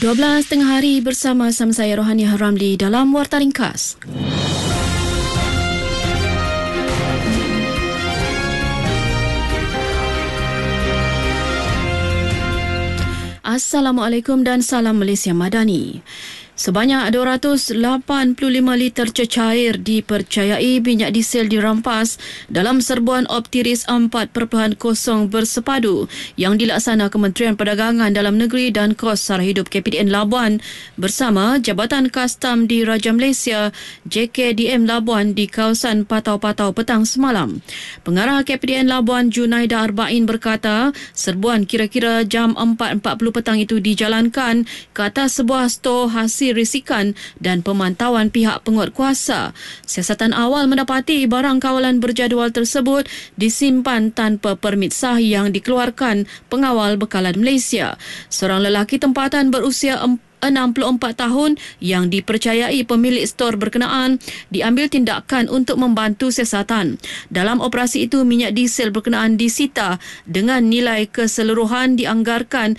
12 tengah hari bersama-sama saya Rohaniah Ramli dalam Warta Ringkas. Assalamualaikum dan salam Malaysia Madani. Sebanyak 285 liter cecair dipercayai minyak diesel dirampas dalam serbuan Optiris 4.0 bersepadu yang dilaksana Kementerian Perdagangan Dalam Negeri dan Kos Sara Hidup KPDN Labuan bersama Jabatan Kastam di Raja Malaysia JKDM Labuan di kawasan Patau-Patau petang semalam. Pengarah KPDN Labuan Junaida Arba'in berkata serbuan kira-kira jam 4.40 petang itu dijalankan ke atas sebuah stor hasil risikan dan pemantauan pihak penguatkuasa. Siasatan awal mendapati barang kawalan berjadual tersebut disimpan tanpa permit sah yang dikeluarkan Pengawal Bekalan Malaysia. Seorang lelaki tempatan berusia 64 tahun yang dipercayai pemilik stor berkenaan diambil tindakan untuk membantu siasatan. Dalam operasi itu, minyak diesel berkenaan disita dengan nilai keseluruhan dianggarkan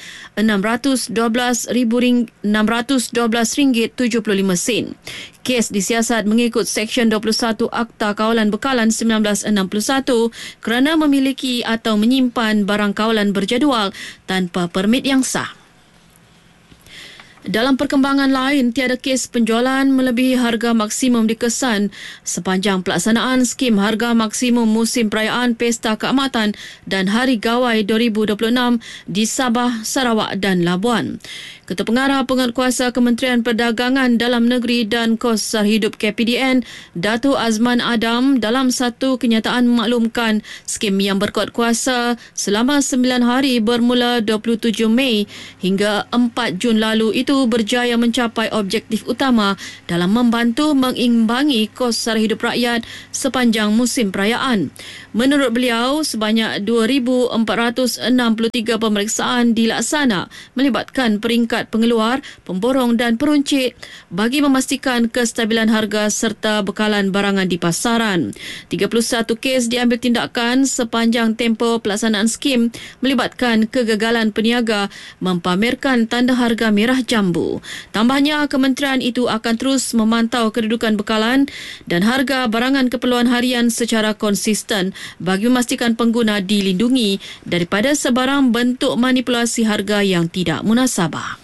RM612.75. Kes disiasat mengikut Seksyen 21 Akta Kawalan Bekalan 1961 kerana memiliki atau menyimpan barang kawalan berjadual tanpa permit yang sah. Dalam perkembangan lain, tiada kes penjualan melebihi harga maksimum dikesan sepanjang pelaksanaan skim harga maksimum musim perayaan Pesta Keamatan dan Hari Gawai 2026 di Sabah, Sarawak dan Labuan. Ketua Pengarah Penguatkuasa Kementerian Perdagangan Dalam Negeri dan Kos Sara Hidup KPDN, Datuk Azman Adam dalam satu kenyataan memaklumkan skim yang berkuatkuasa selama 9 hari bermula 27 Mei hingga 4 Jun lalu itu berjaya mencapai objektif utama dalam membantu mengimbangi kos sara hidup rakyat sepanjang musim perayaan. Menurut beliau, sebanyak 2,463 pemeriksaan dilaksana melibatkan peringkat pengeluar, pemborong dan peruncit bagi memastikan kestabilan harga serta bekalan barangan di pasaran. 31 kes diambil tindakan sepanjang tempoh pelaksanaan skim melibatkan kegagalan peniaga mempamerkan tanda harga merah jambu. Tambahnya, kementerian itu akan terus memantau kedudukan bekalan dan harga barangan keperluan harian secara konsisten bagi memastikan pengguna dilindungi daripada sebarang bentuk manipulasi harga yang tidak munasabah.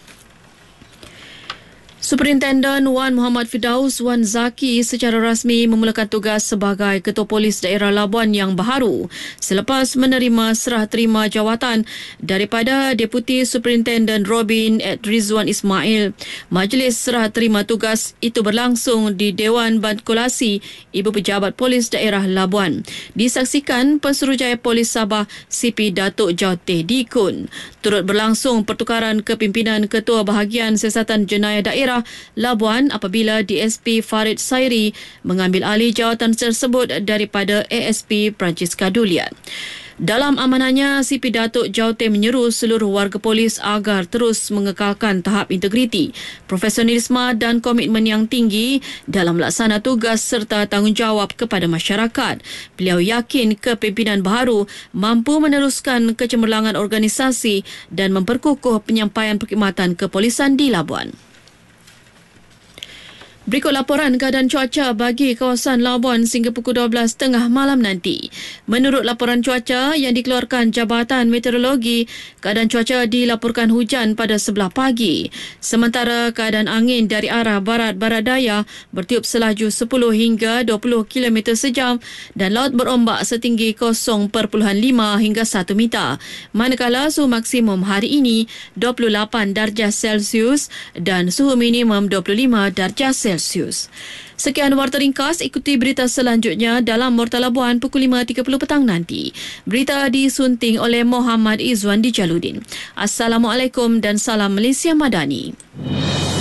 Superintenden Wan Muhammad Firdaus Wan Zaki secara rasmi memulakan tugas sebagai Ketua Polis Daerah Labuan yang baharu selepas menerima serah terima jawatan daripada Deputi Superintenden Robin Rizwan Ismail. Majlis serah terima tugas itu berlangsung di Dewan Bankulasi Ibu Pejabat Polis Daerah Labuan. Disaksikan Pensuruhjaya Polis Sabah CP Datuk Jauteh Dikun. Turut berlangsung pertukaran kepimpinan Ketua Bahagian Siasatan Jenayah Daerah Labuan apabila DSP Farid Sairi mengambil alih jawatan tersebut daripada ASP Perancis Kadulian. Dalam amanahnya, CP Datuk Jauteh menyeru seluruh warga polis agar terus mengekalkan tahap integriti, profesionalisme dan komitmen yang tinggi dalam melaksana tugas serta tanggungjawab kepada masyarakat. Beliau yakin kepimpinan baharu mampu meneruskan kecemerlangan organisasi dan memperkukuh penyampaian perkhidmatan kepolisan di Labuan. Berikut laporan keadaan cuaca bagi kawasan Labuan sehingga pukul 12 tengah malam nanti. Menurut laporan cuaca yang dikeluarkan Jabatan Meteorologi, keadaan cuaca dilaporkan hujan pada sebelah pagi. Sementara keadaan angin dari arah barat-barat daya bertiup selaju 10 hingga 20 km sejam dan laut berombak setinggi 0.5 hingga 1 meter. Manakala suhu maksimum hari ini 28 darjah Celsius dan suhu minimum 25 darjah Celsius. Sekian Warta Ringkas, ikuti berita selanjutnya dalam Warta Labuan pukul 5.30 petang nanti. Berita disunting oleh Muhammad Izwan di Jaludin. Assalamualaikum dan salam Malaysia Madani.